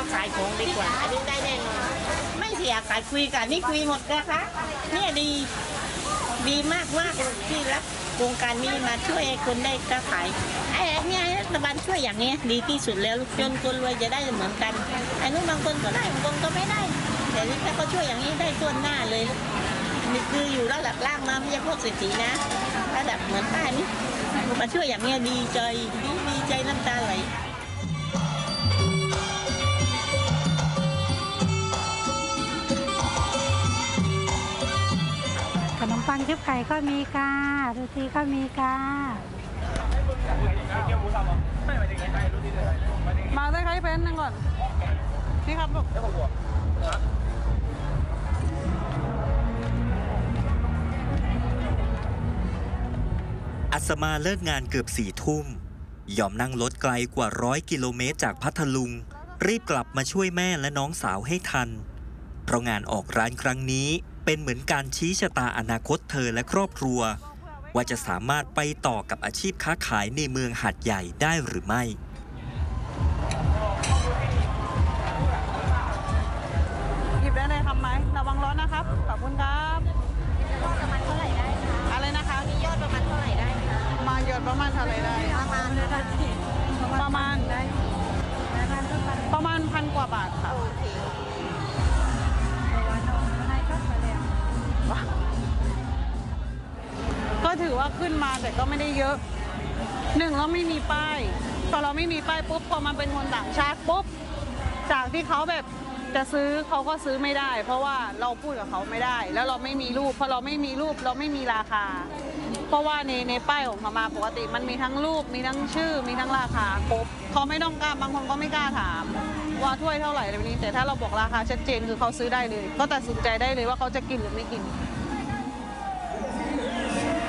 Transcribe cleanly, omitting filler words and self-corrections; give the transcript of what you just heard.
ขายของดีกว่าอันนี้ได้แน่นอนไม่เสียขายคุยกันนี่คุยหมดนะคะเนี่ยดีมากที่รับโครงการนี้มาช่วยคนได้ค้าขายไอ้เนี่ยรัฐบาลช่วยอย่างนี้ดีที่สุดแล้วจนคนรวยจะได้เหมือนกันไอ้นู้นบางคนก็ได้บางคนก็ไม่ได้แต่นี่ถ้าเขาช่วยอย่างนี้ได้ทั่วหน้าเลยนี่คืออยู่ระดับล่างมาไม่ใช่พวกเศรษฐีนะระดับเหมือนป้านี่มาช่วยอย่างนี้ดีใจน้ำตาไหลขนมปังชุบไข่ก็มีค่ะโรตีก็มีค่ะมาได้ใครเป็นนึงก่อนนี่ครับลูกอัศมาเลิกงานเกือบ4 ทุ่มยอมนั่งรถไกลกว่า100 กิโลเมตรจากพัทลุงรีบกลับมาช่วยแม่และน้องสาวให้ทันเพราะงานออกร้านครั้งนี้เป็นเหมือนการชี้ชะตาอนาคตเธอและครอบครัวว่าจะสามารถไปต่อกับอาชีพค้าขายในเมืองหาดใหญ่ได้หรือไม่หยิบได้เลยครับไหมระวังร้อนนะครับขอบคุณครับยอดประมาณเท่าไหร่ได้คะอะไรนะคะมียอดประมาณเท่าไหร่ได้คะมายอดประมาณเท่าไหร่ได้ประมาณ1,000 กว่าบาทค่ะก็ถือว่าขึ้นมาแต่ก็ไม่ได้เยอะ1เราไม่มีป้ายพอเราไม่มีป้ายปุ๊บพอมันเป็นคนต่างชาติปุ๊บจากที่เขาแบบจะซื้อเขาก็ซื้อไม่ได้เพราะว่าเราพูดกับเขาไม่ได้แล้วเราไม่มีรูปพอเราไม่มีรูปเราไม่มีราคาเพราะว่าในป้ายของเขามาปกติมันมีทั้งรูปมีทั้งชื่อมีทั้งราคาครบเขาไม่ต้องกล้าบางคนก็ไม่กล้าถามว่าถ้วยเท่าไหร่อะไรแบบนี้แต่ถ้าเราบอกราคาชัดเจนคือเขาซื้อได้เลยก็ตัดสินใจได้เลยว่าเขาจะกินหรือไม่กิน